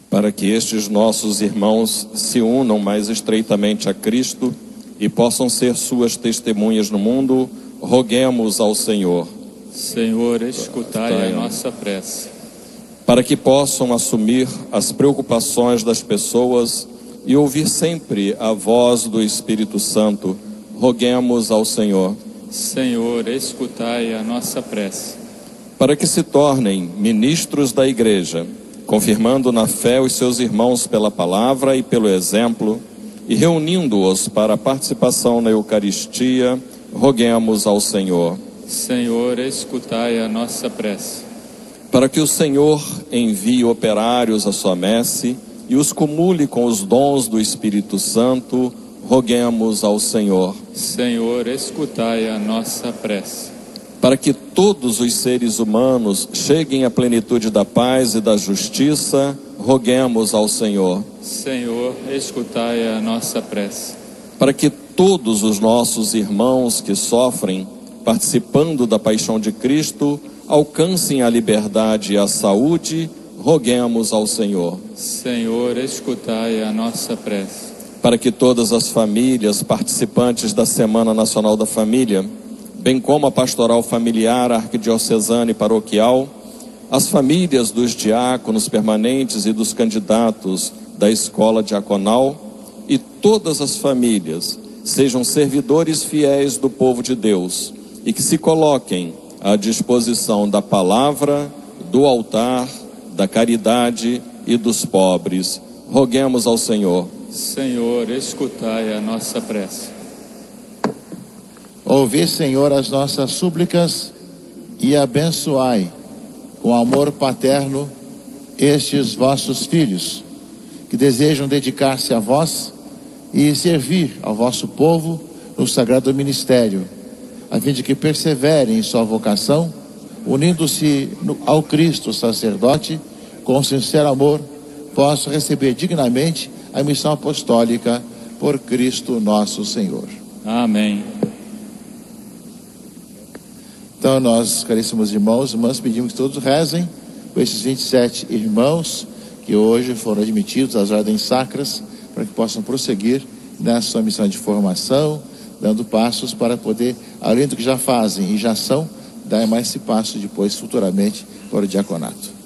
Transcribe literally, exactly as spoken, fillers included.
Para que estes nossos irmãos se unam mais estreitamente a Cristo e possam ser suas testemunhas no mundo, roguemos ao Senhor. Senhor, escutai a nossa prece. Para que possam assumir as preocupações das pessoas e ouvir sempre a voz do Espírito Santo, roguemos ao Senhor. Senhor, escutai a nossa prece. Para que se tornem ministros da Igreja, confirmando na fé os seus irmãos pela palavra e pelo exemplo, e reunindo-os para a participação na Eucaristia, roguemos ao Senhor. Senhor, escutai a nossa prece. Para que o Senhor envie operários à sua messe e os cumule com os dons do Espírito Santo, roguemos ao Senhor. Senhor, escutai a nossa prece. Para que todos os seres humanos cheguem à plenitude da paz e da justiça, roguemos ao Senhor. Senhor, escutai a nossa prece. Para que todos os nossos irmãos que sofrem, participando da paixão de Cristo, alcancem a liberdade e a saúde, roguemos ao Senhor. Senhor, escutai a nossa prece. Para que todas as famílias participantes da Semana Nacional da Família, bem como a pastoral familiar, arquidiocesana e paroquial, as famílias dos diáconos permanentes e dos candidatos da escola diaconal e todas as famílias sejam servidores fiéis do povo de Deus e que se coloquem à disposição da palavra, do altar, da caridade e dos pobres. Roguemos ao Senhor. Senhor, escutai a nossa prece. Ouvi, Senhor, as nossas súplicas e abençoai com amor paterno estes vossos filhos, que desejam dedicar-se a vós e servir ao vosso povo no sagrado ministério, a fim de que perseverem em sua vocação, unindo-se ao Cristo sacerdote, com sincero amor, possam receber dignamente a missão apostólica por Cristo nosso Senhor. Amém. Então nós, caríssimos irmãos e irmãs, pedimos que todos rezem com esses vinte e sete irmãos que hoje foram admitidos às ordens sacras, para que possam prosseguir na sua missão de formação, dando passos para poder, além do que já fazem e já são, dar mais esse passo depois, futuramente, para o diaconato.